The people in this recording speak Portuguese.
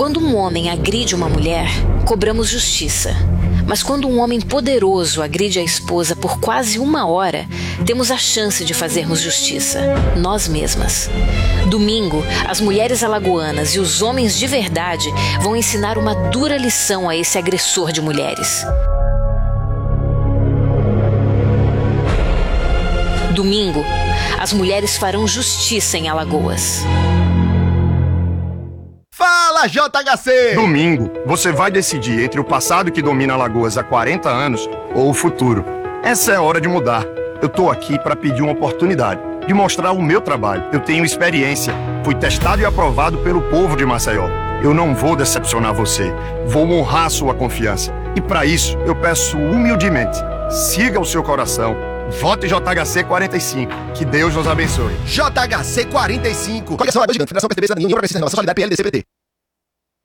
Quando um homem agride uma mulher, cobramos justiça. Mas quando um homem poderoso agride a esposa por quase 1 hora, temos a chance de fazermos justiça, nós mesmas. Domingo, as mulheres alagoanas e os homens de verdade vão ensinar uma dura lição a esse agressor de mulheres. Domingo, as mulheres farão justiça em Alagoas. Fala, JHC! Domingo, você vai decidir entre o passado que domina Alagoas há 40 anos ou o futuro. Essa é a hora de mudar. Eu tô aqui para pedir uma oportunidade de mostrar o meu trabalho. Eu tenho experiência, fui testado e aprovado pelo povo de Maceió. Eu não vou decepcionar você, vou honrar sua confiança. E para isso, eu peço humildemente, siga o seu coração. Vote JHC 45. Que Deus nos abençoe. JHC 45. Coligação Alagoas Gigante. Federação PSDB, Cidadania, União Progressista, Renovação Solidária, PL, DCPT.